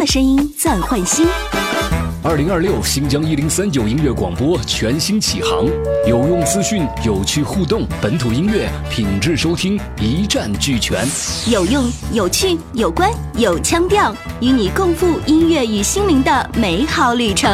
的声音暂换新。 2026新疆1039音乐广播全新启航，有用资讯，有趣互动，本土音乐品质收听一站俱全， 有用、有趣、有关、有腔调，与你共赴音乐与心灵的美好旅程。